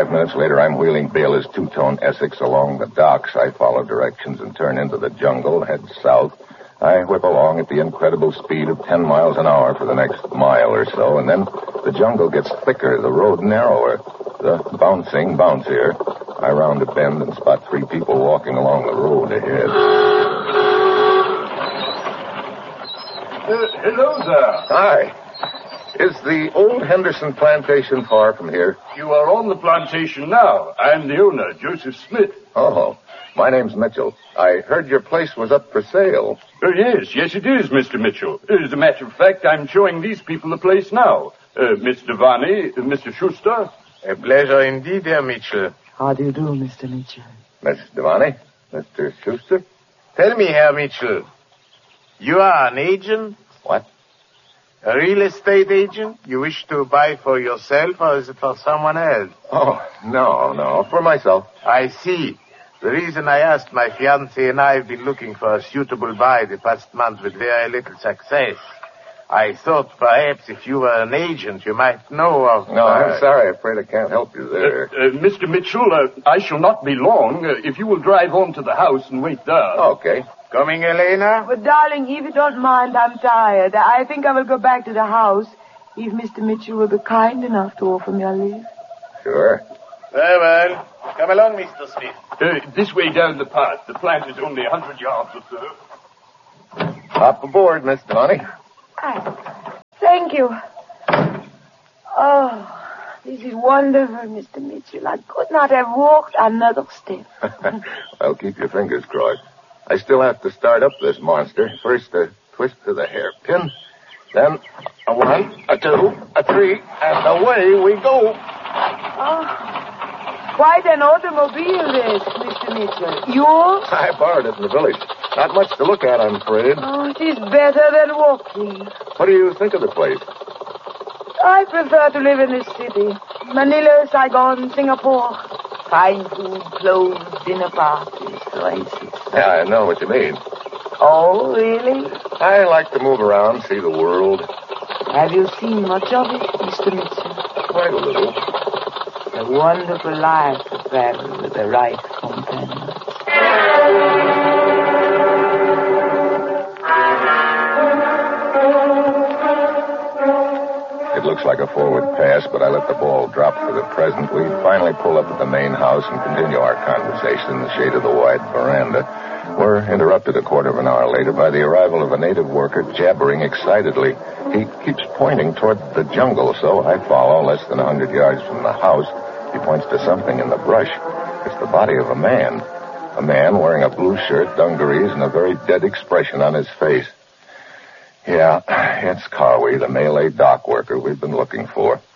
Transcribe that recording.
5 minutes later, I'm wheeling Baylor's two-tone Essex along the docks. I follow directions and turn into the jungle, head south. I whip along at the incredible speed of 10 miles an hour for the next mile or so, and then the jungle gets thicker, the road narrower, the bouncing bouncier. I round a bend and spot 3 people walking along the road ahead. Hello there. Hi. Is the old Henderson plantation far from here? You are on the plantation now. I'm the owner, Joseph Smith. Oh, my name's Mitchell. I heard your place was up for sale. Oh, yes, it is, Mr. Mitchell. As a matter of fact, I'm showing these people the place now. Miss Devani, Mr. Schuster. A pleasure indeed, dear Mitchell. How do you do, Mr. Mitchell? Miss Devani? Mr. Schuster? Tell me, Herr Mitchell, you are an agent? What? A real estate agent? You wish to buy for yourself, or is it for someone else? Oh, no, for myself. I see. The reason I asked, my fiancée and I have been looking for a suitable buy the past month with very little success. I thought perhaps if you were an agent, you might know of... No, I'm sorry. I'm afraid I can't help you there. Mr. Mitchell, I shall not be long. If you will drive on to the house and wait there. Okay. Coming, Elena? But, darling, if you don't mind, I'm tired. I think I will go back to the house if Mr. Mitchell will be kind enough to offer me a lift. Sure. Very well. Come along, Mr. Smith. This way down the path. The plant is only 100 yards or so. Hop aboard, Miss Devani. Thank you. Oh, this is wonderful, Mr. Mitchell. I could not have walked another step. Well, keep your fingers crossed. I still have to start up this monster. First, a twist to the hairpin. Then, a 1, a 2, a 3, and away we go. Oh, quite an automobile, this, Mr. Mitchell. Yours? I borrowed it in the village. Not much to look at, I'm afraid. Oh, it is better than walking. What do you think of the place? I prefer to live in the city. Manila, Saigon, Singapore. Fine food, clothes, dinner parties, races. Yeah, I know what you mean. Oh, really? I like to move around, see the world. Have you seen much of it, Mr. Mitchell? Quite a little. A wonderful life to travel with the right companion. It looks like a forward pass, but I let the ball drop for the present. We finally pull up at the main house and continue our conversation in the shade of the wide veranda. We're interrupted a quarter of an hour later by the arrival of a native worker jabbering excitedly. He keeps pointing toward the jungle, so I follow less than 100 yards from the house. He points to something in the brush. It's the body of a man. A man wearing a blue shirt, dungarees, and a very dead expression on his face. Yeah, it's Carway, the Malay dock worker we've been looking for.